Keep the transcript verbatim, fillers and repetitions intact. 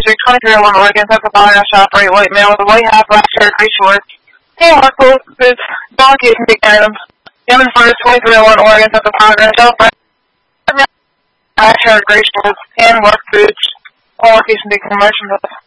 twenty-three oh one Oregon, South of Polygon Shop, right white male with a white half, black shirt, gray shorts. Hey, work boots, boots, donkey and big items. Young first, twenty-three oh one Oregon, South of Polygon Shop, right black shirt, gray shorts, and work boots. All location big merchandise.